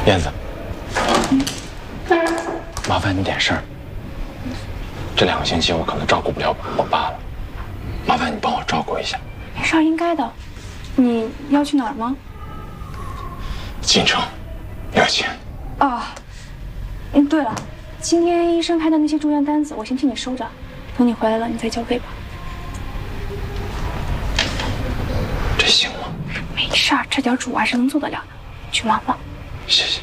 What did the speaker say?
燕子，麻烦你点事儿。这2个星期我可能照顾不了我爸了，麻烦你帮我照顾一下。 没事，应该的。你要去哪儿吗？ 进城，要钱。 哦，对了，今天医生开的那些住院单子，我先替你收着，等你回来了你再交费吧。 这行吗？ 没事儿，这点主还是能做得了的。去忙吧。 谢谢。